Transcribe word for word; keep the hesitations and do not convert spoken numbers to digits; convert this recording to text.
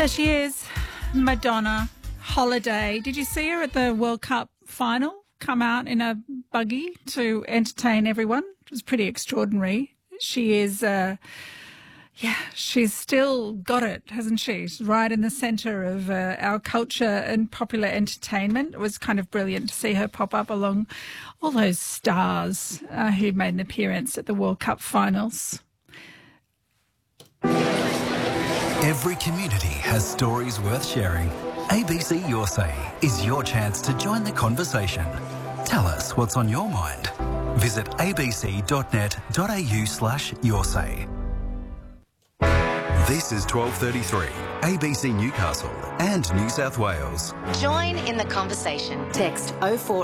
There she is, Madonna Holiday. Did you see her at the World Cup final? Come out in a buggy to entertain everyone. It was pretty extraordinary. She is, uh, yeah, she's still got it, hasn't she? She's right in the centre of uh, our culture and popular entertainment. It was kind of brilliant to see her pop up along all those stars uh, who made an appearance at the World Cup finals. Every community has stories worth sharing. A B C Your Say is your chance to join the conversation. Tell us what's on your mind. Visit abc.net.au slash your say. This is twelve thirty-three, A B C Newcastle and New South Wales. Join in the conversation. Text oh four